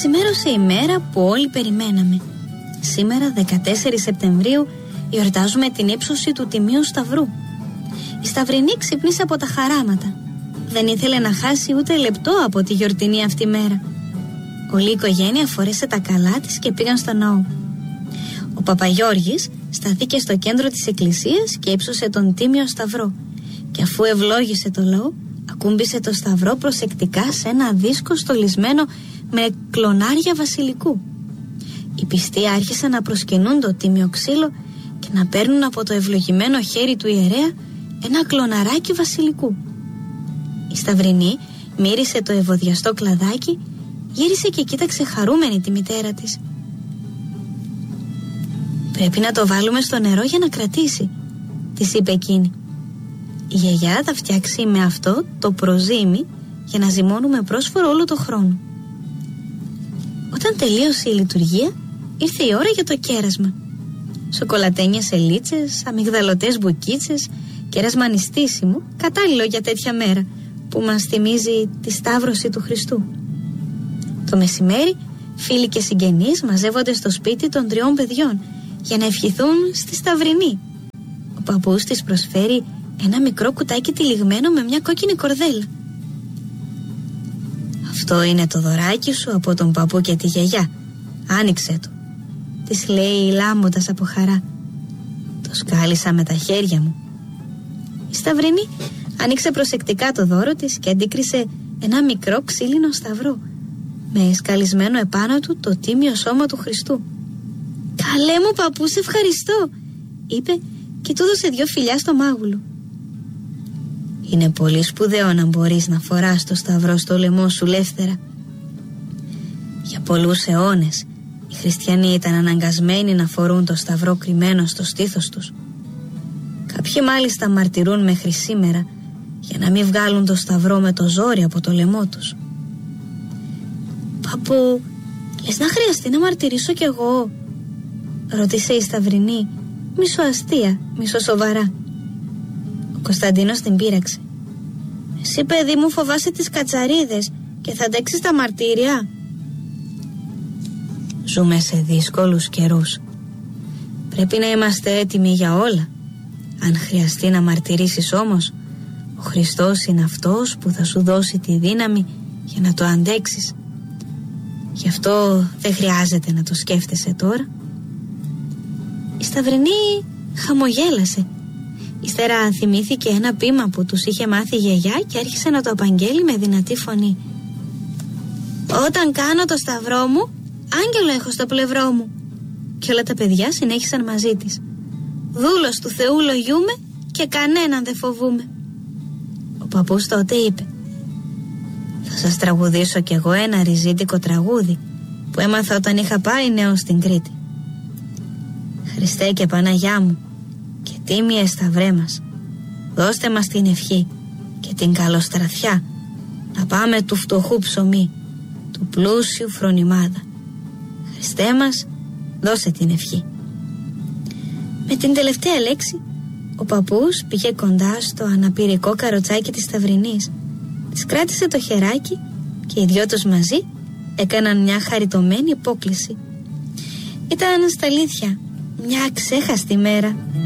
Ξημέρωσε η μέρα που όλοι περιμέναμε. Σήμερα, 14 Σεπτεμβρίου, γιορτάζουμε την ύψωση του Τιμίου Σταυρού. Η Σταυρινή ξυπνήσε από τα χαράματα. Δεν ήθελε να χάσει ούτε λεπτό από τη γιορτινή αυτή μέρα. Όλη η οικογένεια φορέσε τα καλά της και πήγαν στο ναό. Ο Παπαγιώργης στάθηκε στο κέντρο της εκκλησίας και ύψωσε τον Τίμιο Σταυρό. Και αφού ευλόγησε το λαό, ακούμπησε το σταυρό προσεκτικά σε ένα δίσκο στολισμένο με κλονάρια βασιλικού. Οι πιστοί άρχισαν να προσκυνούν το τίμιο ξύλο και να παίρνουν από το ευλογημένο χέρι του ιερέα ένα κλοναράκι βασιλικού. Η Σταυρινή μύρισε το ευωδιαστό κλαδάκι, γύρισε και κοίταξε χαρούμενη τη μητέρα της. «Πρέπει να το βάλουμε στο νερό για να κρατήσει», της είπε εκείνη. «Η γιαγιά θα φτιάξει με αυτό το προζύμι για να ζυμώνουμε πρόσφορο όλο το χρόνο». Όταν τελείωσε η λειτουργία, ήρθε η ώρα για το κέρασμα. Σοκολατένιες ελίτσες, αμυγδαλωτές μπουκίτσες, κέρασμα νηστίσιμο, κατάλληλο για τέτοια μέρα που μας θυμίζει τη Σταύρωση του Χριστού. Το μεσημέρι, φίλοι και συγγενείς μαζεύονται στο σπίτι των 3 παιδιών για να ευχηθούν στη Σταυρινή. Ο παππούς της προσφέρει ένα μικρό κουτάκι τυλιγμένο με μια κόκκινη κορδέλα. «Αυτό είναι το δωράκι σου από τον παππού και τη γιαγιά. Άνοιξε το», της λέει λάμποντας από χαρά. «Το σκάλισα με τα χέρια μου». Η Σταυρινή άνοιξε προσεκτικά το δώρο της και αντίκρισε ένα μικρό ξύλινο σταυρό με σκαλισμένο επάνω του το τίμιο σώμα του Χριστού. «Καλέ μου παππού, σε ευχαριστώ», είπε και του έδωσε 2 φιλιά στο μάγουλο. «Είναι πολύ σπουδαίο να μπορείς να φοράς το σταυρό στο λαιμό σου ελεύθερα. Για πολλούς αιώνες οι χριστιανοί ήταν αναγκασμένοι να φορούν το σταυρό κρυμμένο στο στήθος τους. Κάποιοι μάλιστα μαρτυρούν μέχρι σήμερα για να μην βγάλουν το σταυρό με το ζόρι από το λαιμό τους». «Παππού, λες να χρειαστεί να μαρτυρήσω κι εγώ?» ρώτησε η Σταυρινή, μισοαστεία, μισοσοβαρά. Ο Κωνσταντίνος την πείραξε. «Εσύ, παιδί μου, φοβάσαι τις κατσαρίδες και θα αντέξεις τα μαρτύρια?» «Ζούμε σε δύσκολους καιρούς. Πρέπει να είμαστε έτοιμοι για όλα. Αν χρειαστεί να μαρτυρήσεις όμως, ο Χριστός είναι αυτός που θα σου δώσει τη δύναμη για να το αντέξεις. Γι' αυτό δεν χρειάζεται να το σκέφτεσαι τώρα». Η Σταυρινή χαμογέλασε. Ύστερα θυμήθηκε ένα ποίημα που τους είχε μάθει η γιαγιά και άρχισε να το απαγγέλει με δυνατή φωνή. «Όταν κάνω το σταυρό μου, άγγελο έχω στο πλευρό μου». Και όλα τα παιδιά συνέχισαν μαζί της. «Δούλος του Θεού λογιούμε και κανέναν δεν φοβούμε». Ο παππούς τότε είπε: «Θα σας τραγουδήσω κι εγώ ένα ριζίτικο τραγούδι που έμαθα όταν είχα πάει νέος στην Κρήτη. Χριστέ και Παναγιά μου και τίμιε σταυρέ μας, δώστε μας την ευχή και την καλοστραθιά να πάμε του φτωχού ψωμί, του πλούσιου φρονιμάδα. Χριστέ μας, δώσε την ευχή». Με την τελευταία λέξη ο παππούς πήγε κοντά στο αναπηρικό καροτσάκι της Σταυρινής, της κράτησε το χεράκι και οι 2 τους μαζί έκαναν μια χαριτωμένη υπόκληση. Ήταν στα αλήθεια μια αξέχαστη μέρα.